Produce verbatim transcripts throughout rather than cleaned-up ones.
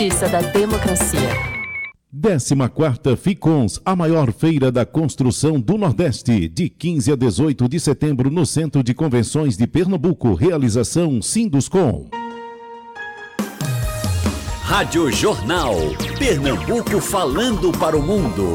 Justiça da Democracia. décima quarta FICONS, a maior feira da construção do Nordeste, de quinze a dezoito de setembro no Centro de Convenções de Pernambuco. Realização Sinduscom. Rádio Jornal. Pernambuco falando para o mundo.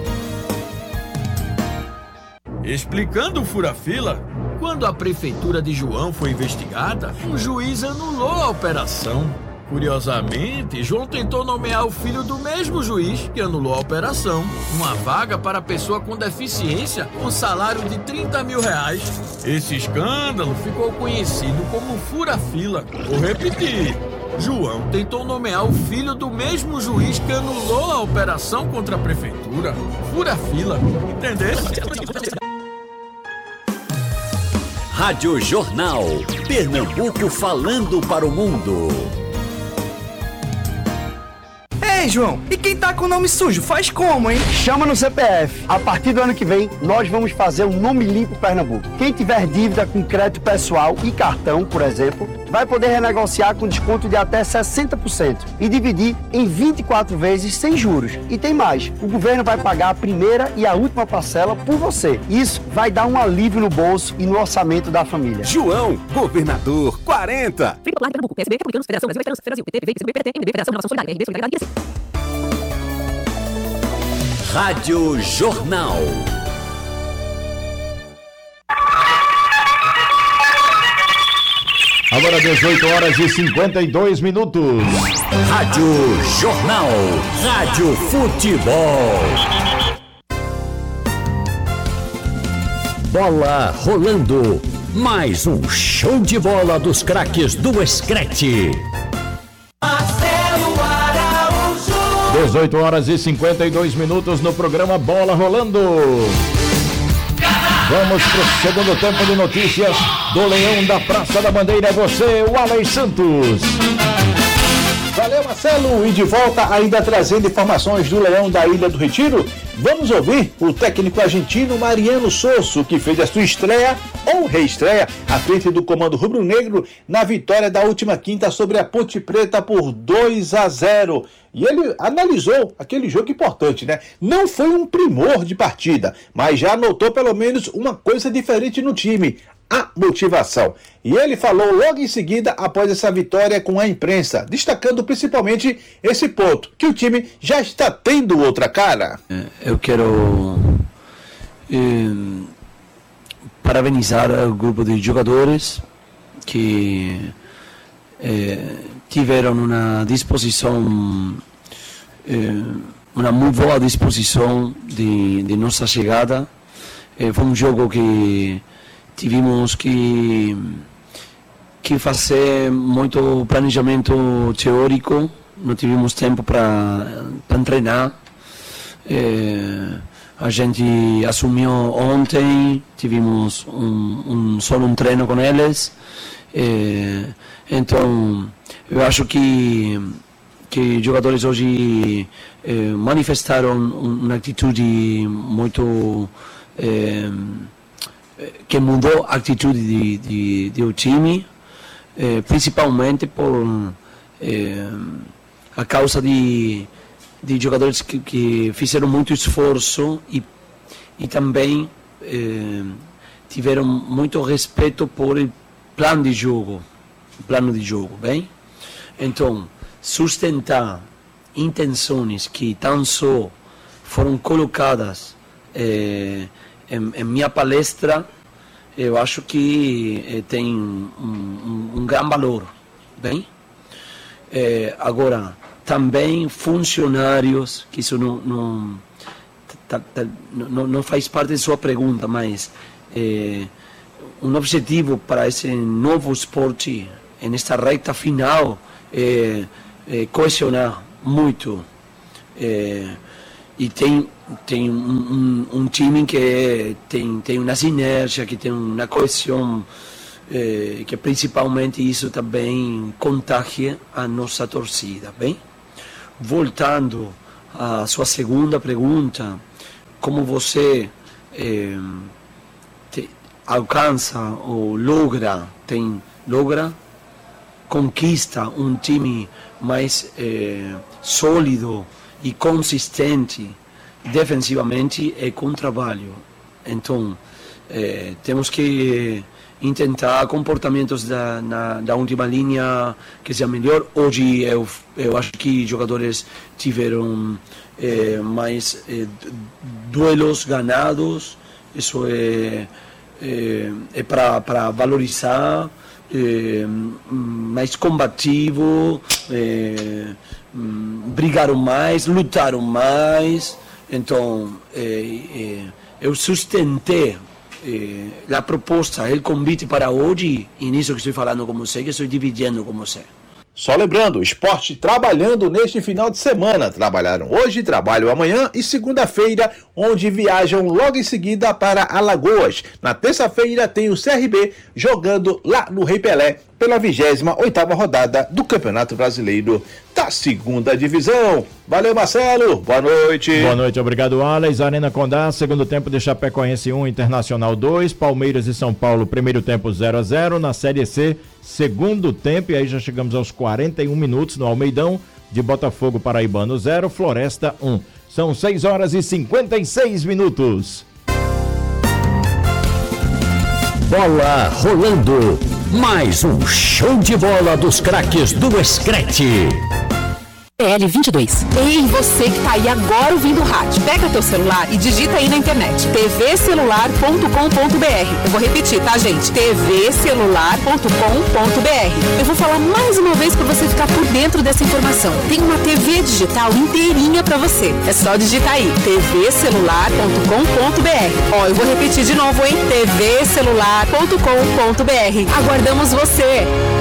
Explicando o fura-fila, quando a prefeitura de João foi investigada, um juiz anulou a operação. Curiosamente, João tentou nomear o filho do mesmo juiz que anulou a operação. Uma vaga para pessoa com deficiência com salário de trinta mil reais. Esse escândalo ficou conhecido como fura-fila. Vou repetir. João tentou nomear o filho do mesmo juiz que anulou a operação contra a prefeitura. Fura-fila. Entendeu? Rádio Jornal. Pernambuco falando para o mundo. Ei, João, e quem tá com o nome sujo, faz como, hein? Chama no C P F. A partir do ano que vem, nós vamos fazer um Nome Limpo Pernambuco. Quem tiver dívida com crédito pessoal e cartão, por exemplo, vai poder renegociar com desconto de até sessenta por cento e dividir em vinte e quatro vezes sem juros. E tem mais, o governo vai pagar a primeira e a última parcela por você. Isso vai dar um alívio no bolso e no orçamento da família. João, governador quarenta. Free Popular de Pernambuco, P S B, Republicanos, Federação Brasil, Esperança, Brasil, P T, P V, P C B, P T, M D B, Federação Renovação Solidária, R D, Solidariedade e I A C. Rádio Jornal. Agora dezoito horas e cinquenta e dois minutos. Rádio Jornal. Rádio Futebol. Bola rolando. Mais um show de bola dos craques do Screte. dezoito horas e cinquenta e dois minutos no programa Bola Rolando. Vamos para o segundo tempo de notícias do Leão da Praça da Bandeira. É você, o Alex Santos. Valeu, Marcelo. E de volta, ainda trazendo informações do Leão da Ilha do Retiro, vamos ouvir o técnico argentino Mariano Sosso, que fez a sua estreia ou reestreia à frente do comando rubro-negro na vitória da última quinta sobre a Ponte Preta por dois a zero. E ele analisou aquele jogo importante, né? Não foi um primor de partida, mas já notou pelo menos uma coisa diferente no time: a motivação. E ele falou logo em seguida, após essa vitória com a imprensa, destacando principalmente esse ponto, que o time já está tendo outra cara. Eu quero eh, parabenizar o grupo de jogadores que eh, tiveram uma disposição, eh, uma muito boa disposição de, de nossa chegada. Eh, foi um jogo que tivemos que que fazer muito planejamento teórico, não tivemos tempo para treinar. É, a gente assumiu ontem, tivemos um, um, só um treino com eles. É, então, eu acho que que jogadores hoje é, manifestaram uma atitude muito é, que mudou a atitude de, de, de o time, eh, principalmente por eh, a causa de, de jogadores que, que fizeram muito esforço e, e também eh, tiveram muito respeito por o plano de jogo, plano de jogo, bem? Então, sustentar intenções que tão só foram colocadas eh, Em, em minha palestra, eu acho que eh, tem um, um, um grande valor, bem? Eh, agora, também funcionários, que isso não, não, tá, tá, não, não faz parte da sua pergunta, mas eh, um objetivo para esse novo esporte, nesta reta final, é, é coesionar muito. É, e tem tem um, um, um time que tem tem uma sinergia, que tem uma coesão, é, que principalmente isso também contagia a nossa torcida, bem? Voltando à sua segunda pergunta, como você é, te, alcança ou logra tem logra conquista um time mais é, sólido e consistente defensivamente é com trabalho. Então, é, temos que tentar comportamentos da, na, da última linha que seja melhor. Hoje eu, eu acho que jogadores tiveram é, mais é, duelos ganhados, isso é, é, é para valorizar, é, mais combativo, é, brigaram mais, lutaram mais. Então, é, é, eu sustentei Eh, a proposta, o convite para hoje, e nisso que estou falando com você, que estou dividindo com você. Só lembrando, o esporte trabalhando neste final de semana. Trabalharam hoje, trabalham amanhã e segunda-feira, onde viajam logo em seguida para Alagoas. Na terça-feira tem o C R B jogando lá no Rei Pelé pela vigésima oitava rodada do Campeonato Brasileiro da segunda divisão. Valeu, Marcelo. Boa noite. Boa noite, obrigado, Alex. Arena Condá, segundo tempo de Chapecoense um, Internacional dois, Palmeiras e São Paulo, primeiro tempo zero a zero. Na Série C, segundo tempo, e aí já chegamos aos quarenta e um minutos no Almeidão, de Botafogo Paraibano zero, Floresta um. São seis horas e cinquenta e seis minutos. Bola rolando. Mais um show de bola dos craques do Escrete. P L vinte e dois. Ei, você que tá aí agora ouvindo o rádio, pega teu celular e digita aí na internet t v celular ponto com ponto b r. Eu vou repetir, tá, gente? t v celular ponto com ponto b r. Eu vou falar mais uma vez para você ficar por dentro dessa informação. Tem uma T V digital inteirinha para você. É só digitar aí t v celular ponto com ponto b r. Ó, eu vou repetir de novo, hein? t v celular ponto com ponto b r. Aguardamos você.